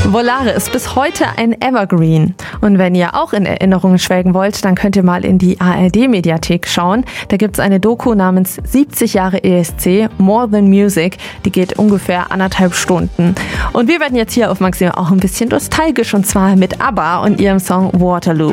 Volare ist bis heute ein Evergreen. Und wenn ihr auch in Erinnerungen schwelgen wollt, dann könnt ihr mal in die ARD-Mediathek schauen. Da gibt's eine Doku namens 70 Jahre ESC, More Than Music. Die geht ungefähr 1,5 Stunden. Und wir werden jetzt hier auf Maxima auch ein bisschen nostalgisch, und zwar mit ABBA und ihrem Song Waterloo.